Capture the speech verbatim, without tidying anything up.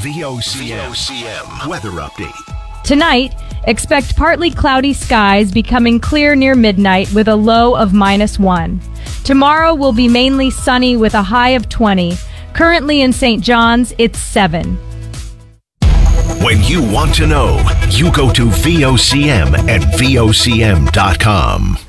V O C M, V O C M weather update. Tonight, expect partly cloudy skies becoming clear near midnight with a low of minus one. Tomorrow will be mainly sunny with a high of twenty. Currently in Saint John's, it's seven. When you want to know, you go to V O C M at V O C M dot com.